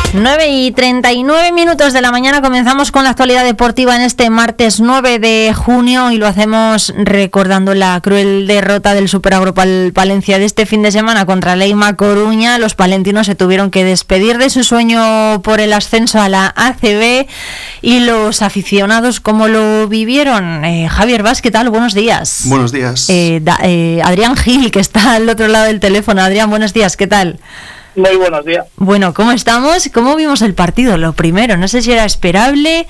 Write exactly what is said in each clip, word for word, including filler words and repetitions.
nueve y treinta y nueve minutos de la mañana comenzamos con la actualidad deportiva en este martes nueve de junio y lo hacemos recordando la cruel derrota del Superagrupal Palencia de este fin de semana contra Leima Coruña. Los palentinos se tuvieron que despedir de su sueño por el ascenso a la A C B y los aficionados, ¿cómo lo vivieron? Eh, Javier Vaz, ¿qué tal? Buenos días. Buenos días. Eh, da, eh, Adrián Gil, que está al otro lado del teléfono. Adrián, buenos días, ¿qué tal? Muy buenos días. Bueno, ¿cómo estamos? ¿Cómo vimos el partido? Lo primero, no sé si era esperable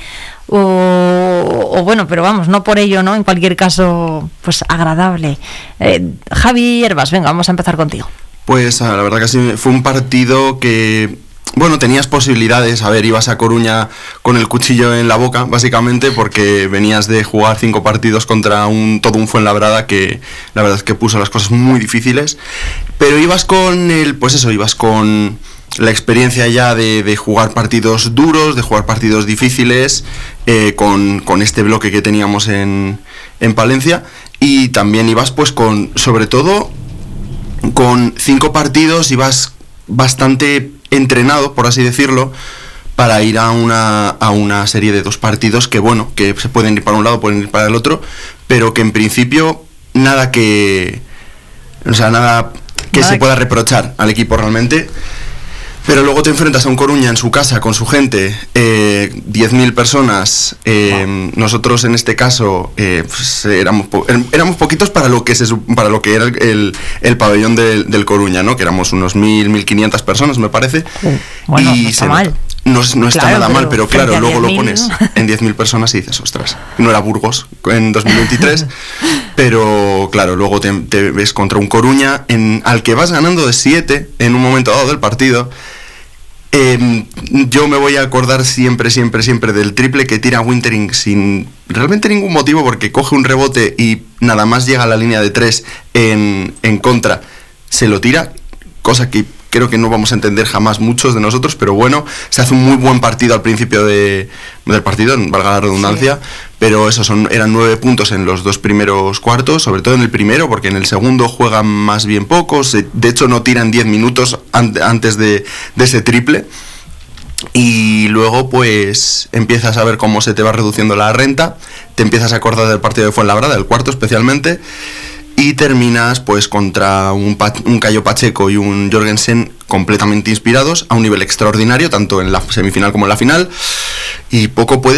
o, o bueno, pero vamos, no por ello, ¿no? En cualquier caso, pues agradable. Eh, Javi Herbas, venga, vamos a empezar contigo. Pues la verdad que sí, fue un partido que, bueno, tenías posibilidades. A ver, ibas a Coruña con el cuchillo en la boca, básicamente, porque venías de jugar cinco partidos contra un todo un Fuenlabrada que la verdad es que puso las cosas muy difíciles. Pero ibas con el, pues eso, ibas con la experiencia ya de, de jugar partidos duros, de jugar partidos difíciles, eh, con, con este bloque que teníamos en, en Palencia. Y también ibas, pues, con, sobre todo, con cinco partidos, ibas bastante entrenado, por así decirlo, para ir a una, a una serie de dos partidos que, bueno, que se pueden ir para un lado, pueden ir para el otro, pero que en principio nada que, o sea, nada que nada se pueda reprochar al equipo realmente. Pero luego te enfrentas a un Coruña en su casa, con su gente, eh, diez mil personas. Eh, wow. Nosotros en este caso eh, pues, éramos, po- éramos poquitos para lo que se para lo que era el, el, el pabellón del, del Coruña, ¿no? Que éramos unos mil, mil quinientas personas, me parece. Uh, bueno, y no está se, mal. No, no está claro, nada mal, pero claro, luego lo pones ¿no? en diez mil personas y dices, ostras, no era Burgos en dos mil veintitrés, pero claro, luego te, te ves contra un Coruña en, al que vas ganando de siete en un momento dado del partido. Eh, yo me voy a acordar siempre, siempre, siempre del triple que tira Wintering sin realmente ningún motivo, porque coge un rebote y nada más llega a la línea de tres en, en contra, se lo tira, cosa que creo que no vamos a entender jamás muchos de nosotros, pero bueno, se hace un muy buen partido al principio de, del partido, valga la redundancia, sí. Pero eso son, eran nueve puntos en los dos primeros cuartos, sobre todo en el primero, porque en el segundo juegan más bien pocos, de hecho no tiran diez minutos an- antes de, de ese triple, y luego pues empiezas a ver cómo se te va reduciendo la renta, te empiezas a acordar del partido de Fuenlabrada, del cuarto especialmente, y terminas pues contra un, pa- un Cayo Pacheco y un Jorgensen completamente inspirados a un nivel extraordinario, tanto en la semifinal como en la final, y poco puede